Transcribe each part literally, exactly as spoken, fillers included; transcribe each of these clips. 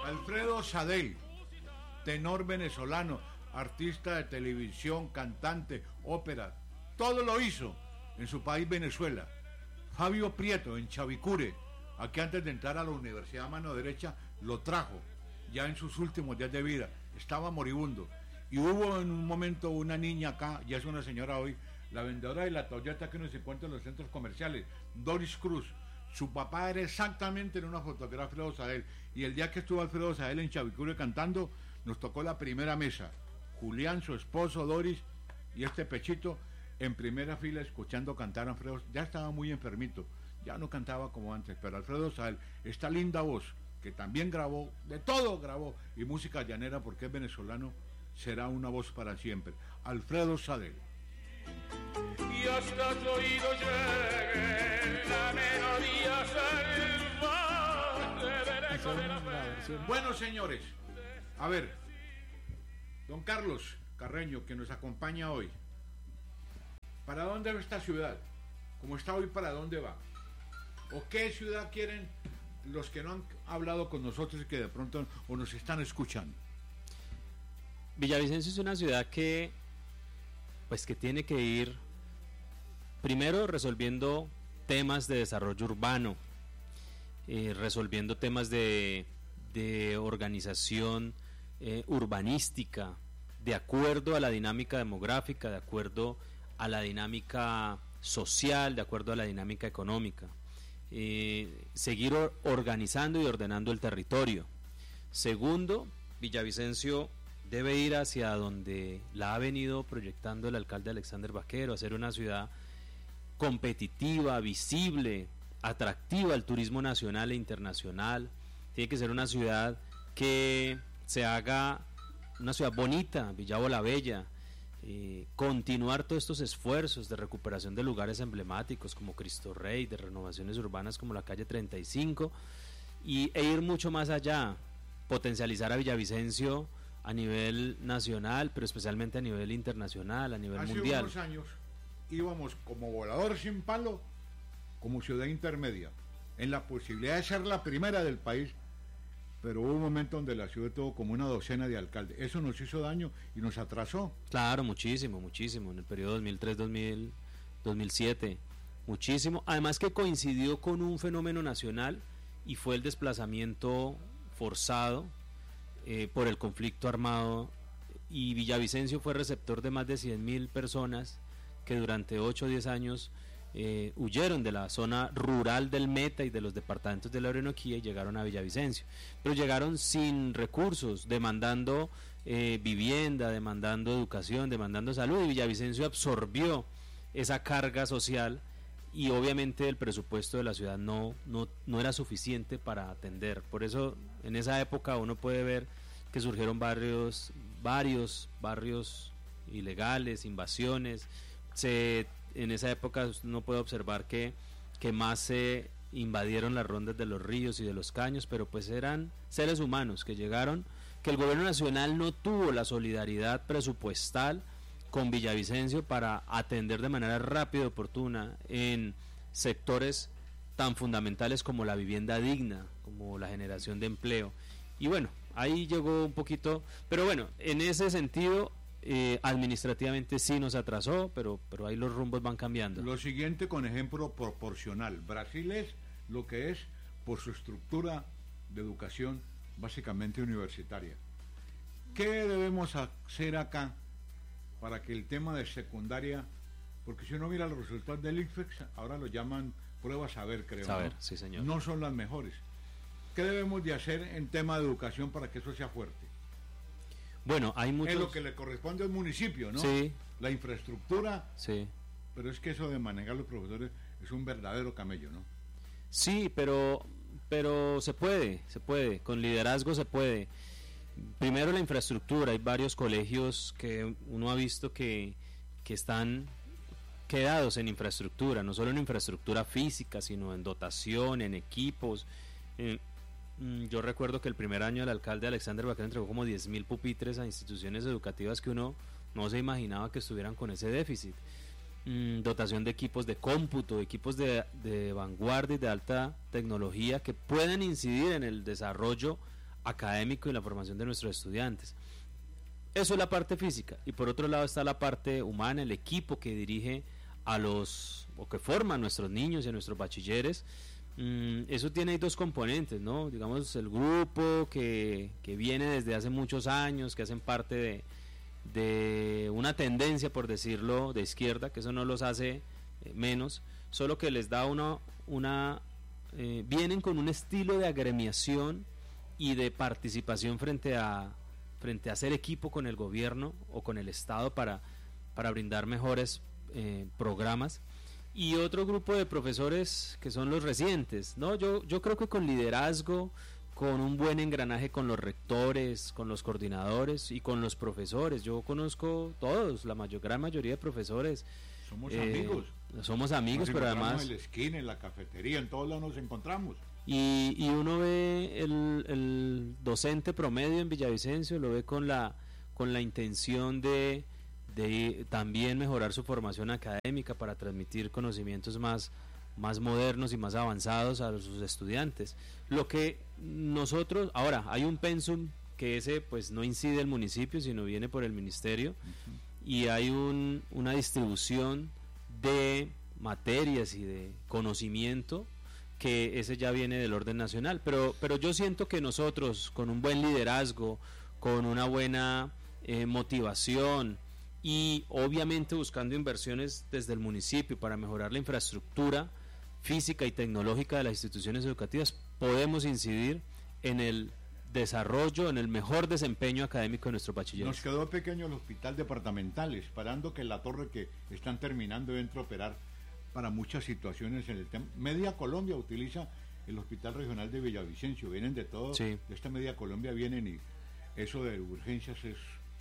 Alfredo Sadel, tenor venezolano, artista de televisión, cantante, ópera, todo lo hizo en su país Venezuela. Fabio Prieto en Chavicure, aquí antes de entrar a la universidad a mano derecha, lo trajo ya en sus últimos días de vida, estaba moribundo. Y hubo en un momento una niña acá, ya es una señora hoy, la vendedora de la Toyota que uno se encuentra en los centros comerciales, Doris Cruz. Su papá era exactamente en una fotografía de Alfredo Sadel. Y el día que estuvo Alfredo Sadel en Chavicure cantando, nos tocó la primera mesa. Julián, su esposo, Doris y este Pechito en primera fila escuchando cantar a Alfredo. Ya estaba muy enfermito, ya no cantaba como antes, pero Alfredo Sadel, esta linda voz que también grabó, de todo grabó, y música llanera porque es venezolano, será una voz para siempre. Alfredo Sadel. Y hasta tu oído llegue la melodía salvaje del eco de la fe. Bueno, señores, a ver, don Carlos Carreño, que nos acompaña hoy, ¿para dónde va esta ciudad? Como está hoy, ¿para dónde va? ¿O qué ciudad quieren los que no han hablado con nosotros y que de pronto o nos están escuchando? Villavicencio es una ciudad que pues que tiene que ir primero resolviendo temas de desarrollo urbano, eh, resolviendo temas de, de organización eh, urbanística, de acuerdo a la dinámica demográfica, de acuerdo a la dinámica social, de acuerdo a la dinámica económica. Eh, seguir or- organizando y ordenando el territorio. Segundo, Villavicencio debe ir hacia donde la ha venido proyectando el alcalde Alexander Vaquero, hacer una ciudad competitiva, visible, atractiva al turismo nacional e internacional. Tiene que ser una ciudad que se haga una ciudad bonita, Villavo la Bella. Eh, continuar todos estos esfuerzos de recuperación de lugares emblemáticos como Cristo Rey, de renovaciones urbanas como la calle treinta y cinco, y, e ir mucho más allá, potencializar a Villavicencio a nivel nacional, pero especialmente a nivel internacional, a nivel Hace mundial. Hace unos años íbamos como volador sin palo, como ciudad intermedia, en la posibilidad de ser la primera del país, pero hubo un momento donde la ciudad tuvo como una docena de alcaldes. Eso nos hizo daño y nos atrasó. Claro, muchísimo, muchísimo, en el periodo dos mil tres, dos mil, dos mil siete, muchísimo. Además que coincidió con un fenómeno nacional y fue el desplazamiento forzado eh, por el conflicto armado, y Villavicencio fue receptor de más de cien mil personas que durante ocho o diez años Eh, huyeron de la zona rural del Meta y de los departamentos de la Orinoquía y llegaron a Villavicencio, pero llegaron sin recursos, demandando eh, vivienda, demandando educación, demandando salud, y Villavicencio absorbió esa carga social, y obviamente el presupuesto de la ciudad no, no, no era suficiente para atender. Por eso en esa época uno puede ver que surgieron barrios, varios barrios ilegales, invasiones. Se en esa época uno puede observar que, que más se invadieron las rondas de los ríos y de los caños, pero pues eran seres humanos que llegaron, que el gobierno nacional no tuvo la solidaridad presupuestal con Villavicencio para atender de manera rápida y oportuna en sectores tan fundamentales como la vivienda digna, como la generación de empleo. Y bueno, ahí llegó un poquito, pero bueno, en ese sentido Eh, administrativamente sí nos atrasó, pero, pero ahí los rumbos van cambiando. Lo siguiente con ejemplo proporcional. Brasil es lo que es por su estructura de educación básicamente universitaria. ¿Qué debemos hacer acá para que el tema de secundaria, porque si uno mira los resultados del I C F E X, ahora lo llaman pruebas saber, creo, saber, ¿no? Sí, señor. No son las mejores. ¿Qué debemos de hacer en tema de educación para que eso sea fuerte? Bueno, hay muchos... Es lo que le corresponde al municipio, ¿no? Sí. La infraestructura. Sí. Pero es que eso de manejar los profesores es un verdadero camello, ¿no? Sí, pero, pero se puede, se puede, con liderazgo se puede. Primero la infraestructura, hay varios colegios que uno ha visto que, que están quedados en infraestructura, no solo en infraestructura física, sino en dotación, en equipos. En, Yo recuerdo que el primer año el alcalde Alexander Vaquero entregó como diez mil pupitres a instituciones educativas que uno no se imaginaba que estuvieran con ese déficit. Mm, dotación de equipos de cómputo, equipos de, de vanguardia y de alta tecnología que pueden incidir en el desarrollo académico y la formación de nuestros estudiantes. Eso es la parte física, y por otro lado está la parte humana, el equipo que dirige a los, o que forma a nuestros niños y a nuestros bachilleres. Mm, eso tiene ahí dos componentes, ¿no? Digamos, el grupo que, que viene desde hace muchos años, que hacen parte de, de una tendencia, por decirlo, de izquierda, que eso no los hace eh, menos, solo que les da una, una eh, vienen con un estilo de agremiación y de participación frente a frente a hacer equipo con el gobierno o con el Estado para, para brindar mejores eh, programas. Y otro grupo de profesores que son los recientes, ¿no? Yo, yo creo que con liderazgo, con un buen engranaje con los rectores, con los coordinadores y con los profesores. Yo conozco todos, la mayor, gran mayoría de profesores. Somos eh, amigos. Somos amigos, nos pero además... en la esquina, en la cafetería, en todos lados nos encontramos. Y, y uno ve el, el docente promedio en Villavicencio, lo ve con la, con la intención de, de también mejorar su formación académica para transmitir conocimientos más, más modernos y más avanzados a sus estudiantes. Lo que nosotros, ahora hay un pensum que ese pues no incide el municipio, sino viene por el ministerio, uh-huh. y hay un, una distribución de materias y de conocimiento que ese ya viene del orden nacional, pero, pero yo siento que nosotros con un buen liderazgo, con una buena eh, motivación y obviamente buscando inversiones desde el municipio para mejorar la infraestructura física y tecnológica de las instituciones educativas, podemos incidir en el desarrollo, en el mejor desempeño académico de nuestros bachilleres. Nos quedó pequeño el hospital departamental, esperando que la torre que están terminando entre operar para muchas situaciones en el tema. Media Colombia utiliza el Hospital Regional de Villavicencio, vienen de todo, sí. de esta Media Colombia vienen, y eso de urgencias es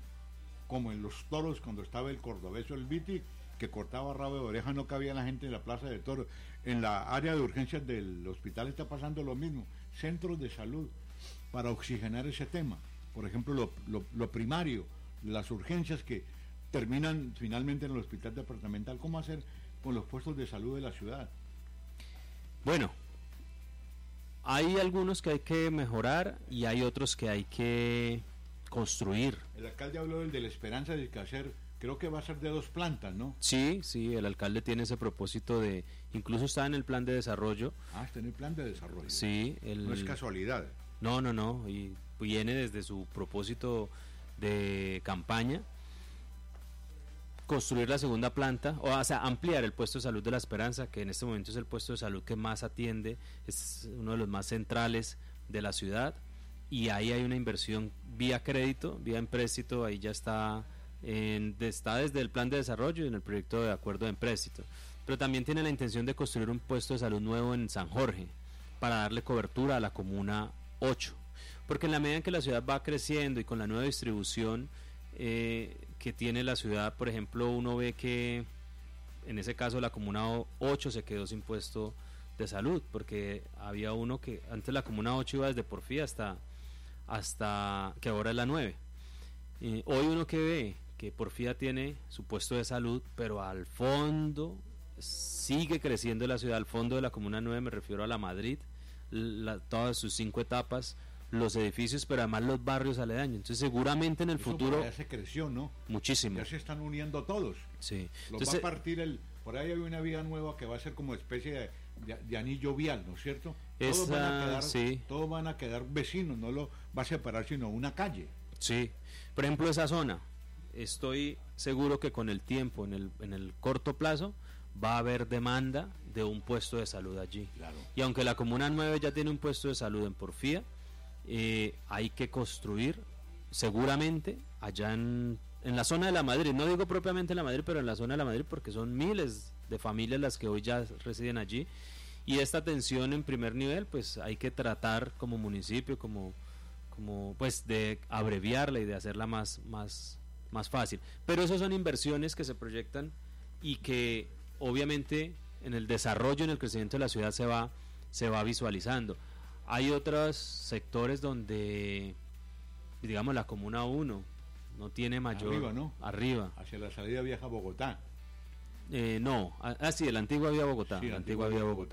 como en los toros cuando estaba el cordobés o el Viti, que cortaba rabo de oreja, no cabía la gente en la plaza de toros. En la área de urgencias del hospital está pasando lo mismo, centros de salud para oxigenar ese tema. Por ejemplo, lo, lo, lo primario, las urgencias que terminan finalmente en el hospital departamental, ¿cómo hacer con los puestos de salud de la ciudad? Bueno, hay algunos que hay que mejorar y hay otros que hay que construir. El alcalde habló del de la Esperanza de que hacer, creo que va a ser de dos plantas, ¿no? Sí, sí, el alcalde tiene ese propósito de, incluso está en el plan de desarrollo. Ah, está en el plan de desarrollo. Sí. El, no es casualidad. No, no, no, y viene desde su propósito de campaña, construir la segunda planta, o, o sea, ampliar el puesto de salud de la Esperanza, que en este momento es el puesto de salud que más atiende, es uno de los más centrales de la ciudad, y ahí hay una inversión vía crédito, vía empréstito, ahí ya está, en, está desde el plan de desarrollo y en el proyecto de acuerdo de empréstito, pero también tiene la intención de construir un puesto de salud nuevo en San Jorge, para darle cobertura a la comuna ocho, porque en la medida en que la ciudad va creciendo y con la nueva distribución eh, que tiene la ciudad, por ejemplo, uno ve que en ese caso la comuna ocho se quedó sin puesto de salud, porque había uno que antes la comuna ocho iba desde Porfía hasta hasta que ahora es la nueve. Eh, hoy uno que ve que Porfía tiene su puesto de salud, pero al fondo sigue creciendo la ciudad, al fondo de la comuna nueve, me refiero a la Madrid, la, todas sus cinco etapas, los edificios, pero además los barrios aledaños. Entonces seguramente en el Eso futuro ya se creció, ¿no? Muchísimo. Ya se están uniendo todos. Sí. Los Entonces, va a partir el, por ahí hay una vía nueva que va a ser como especie de, de, de anillo vial, ¿no es cierto? Esa, todos van a quedar, sí. todos van a quedar vecinos, no lo va a separar sino una calle. Sí. Por ejemplo, esa zona, estoy seguro que con el tiempo, en el, en el corto plazo, va a haber demanda de un puesto de salud allí. Claro. Y aunque la comuna nueve ya tiene un puesto de salud en Porfía, eh, hay que construir seguramente allá en, en la zona de la Madrid, no digo propiamente en la Madrid, pero en la zona de la Madrid, porque son miles de familias las que hoy ya residen allí, y esta atención en primer nivel pues hay que tratar como municipio, como, como pues de abreviarla y de hacerla más, más, más fácil, pero esas son inversiones que se proyectan y que obviamente en el desarrollo, en el crecimiento de la ciudad se va, se va visualizando. Hay otros sectores donde, digamos, la comuna uno no tiene mayor... Arriba, ¿no? Arriba. Hacia la salida vieja Bogotá. Eh, no, ah, sí, la antigua vía Bogotá. Sí, la antigua vía Bogotá. Bogotá.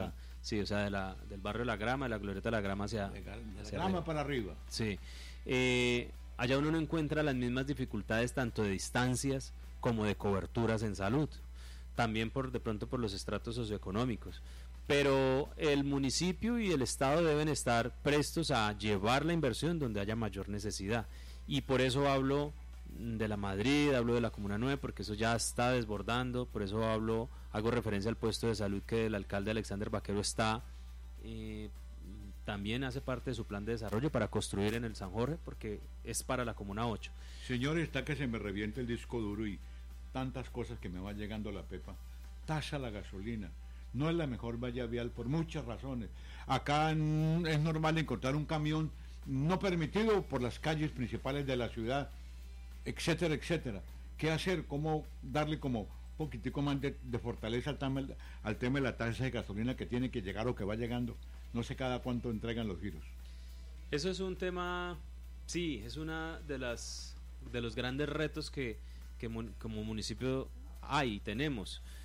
Sí, o sea, de la, del barrio de La Grama, de la Glorieta de La Grama hacia, De, la- de la hacia Grama arriba. para arriba. Sí. Eh, allá uno no encuentra las mismas dificultades tanto de distancias como de coberturas en salud. También por de pronto por los estratos socioeconómicos. Pero el municipio y el Estado deben estar prestos a llevar la inversión donde haya mayor necesidad. Y por eso hablo de la Madrid, hablo de la Comuna nueve, porque eso ya está desbordando. Por eso hablo, hago referencia al puesto de salud que el alcalde Alexander Vaquero está eh, también hace parte de su plan de desarrollo para construir en el San Jorge, porque es para la Comuna ocho. Señor, está que se me reviente el disco duro y tantas cosas que me va llegando la pepa. Tasa la gasolina. No es la mejor valla vial por muchas razones. Acá mm, es normal encontrar un camión no permitido por las calles principales de la ciudad, etcétera, etcétera. ¿Qué hacer? ¿Cómo darle como un poquitico más de, de fortaleza al tema, al tema de la tasa de gasolina que tiene que llegar o que va llegando? No sé cada cuánto entregan los giros. Eso es un tema, sí, es una de las de los grandes retos que, que mun- como municipio hay, tenemos.